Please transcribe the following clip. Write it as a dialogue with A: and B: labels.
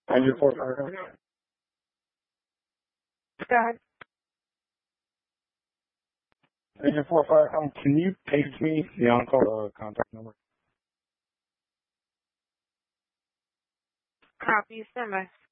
A: Agent 45.
B: Go ahead.
A: Agent 45, can you text me the on-call contact number?
B: Copy, stand by.